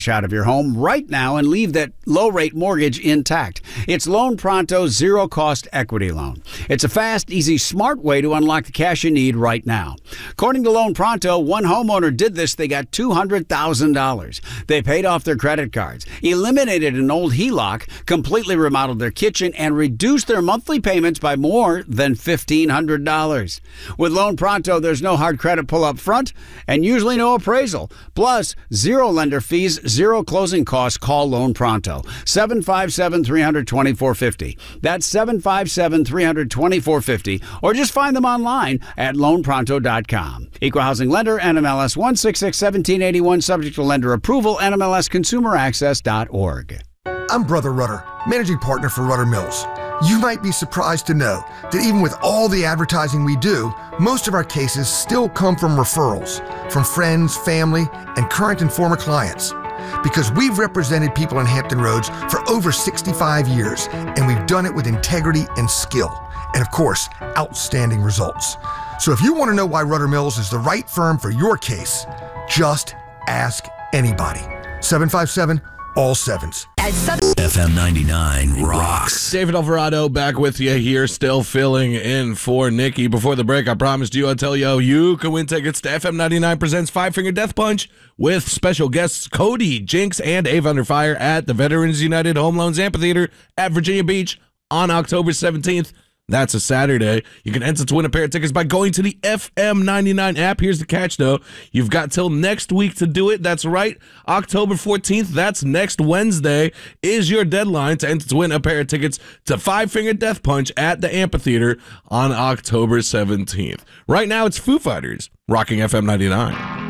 out of your home right now and leave that low-rate mortgage intact. It's Loan Pronto's zero-cost equity loan. It's a fast, easy, smart way to unlock the cash you need right now. According to Loan Pronto, one homeowner did this. They got $200,000. They paid off their credit cards, eliminated an old HELOC, completely remodeled their kitchen, and reduced their monthly payments by more than $1,500. With Loan Pronto, there's no hard credit pull up front and usually no appraisal. Plus, zero lender fees, zero closing costs. Call Loan Pronto. 757-300-2450. That's 757-300-2450. Or just find them online at loanpronto.com. Equal housing lender, NMLS 1661781, subject to lender approval, NMLSconsumeraccess.org. I'm Brother Rudder, managing partner for Rudder Mills. You might be surprised to know that even with all the advertising we do, most of our cases still come from referrals, from friends, family, and current and former clients. Because we've represented people in Hampton Roads for over 65 years, and we've done it with integrity and skill, and of course, outstanding results. So if you want to know why Rudder Mills is the right firm for your case, just ask anybody. 757 all sevens. FM 99 rocks. David Alvarado back with you here, still filling in for Nikki. Before the break, I promised you I'd tell you you can win tickets to FM 99 presents Five Finger Death Punch with special guests Cody, Jinx, and Ava Under Fire at the Veterans United Home Loans Amphitheater at Virginia Beach on October 17th. That's a Saturday. You can enter to win a pair of tickets by going to the FM 99 app. Here's the catch, though. You've got till next week to do it. That's right. October 14th, that's next Wednesday, is your deadline to enter to win a pair of tickets to Five Finger Death Punch at the Amphitheater on October 17th. Right now, it's Foo Fighters rocking FM 99.